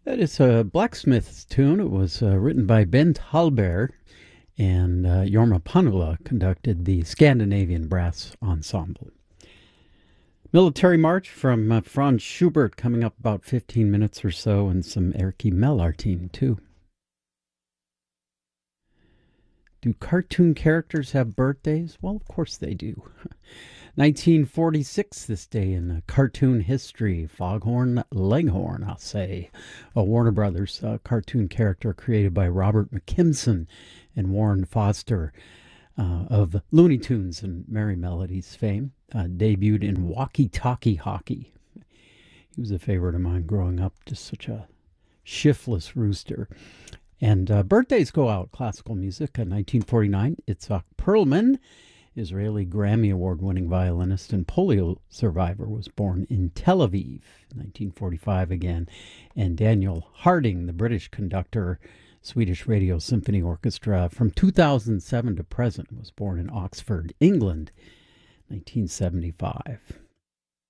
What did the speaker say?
That is a Blacksmith's tune. It was written by Bent Hallberg, and Jorma Panula conducted the Scandinavian Brass Ensemble. Military March from Franz Schubert coming up about 15 minutes or so, and some Erkki Mellartin too. Do cartoon characters have birthdays? Well, of course they do. 1946, this day in cartoon history. Foghorn Leghorn, I'll say. A Warner Brothers cartoon character created by Robert McKimson and Warren Foster of Looney Tunes and Merry Melodies fame. Debuted in Walkie Talkie Hockey. He was a favorite of mine growing up, just such a shiftless rooster. And birthdays go out. Classical music. 1949, Itzhak Perlman, Israeli Grammy Award-winning violinist and polio survivor, was born in Tel Aviv. 1945 again. And Daniel Harding, the British conductor, Swedish Radio Symphony Orchestra, from 2007 to present, was born in Oxford, England, 1975.